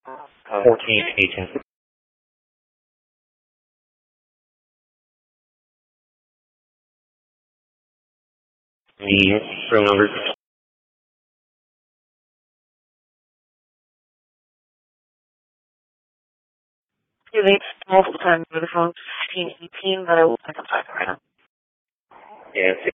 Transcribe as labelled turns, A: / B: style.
A: 1418. The room number.
B: They multiple times over the phone, 1518, but I will pick up right now.
A: Yeah,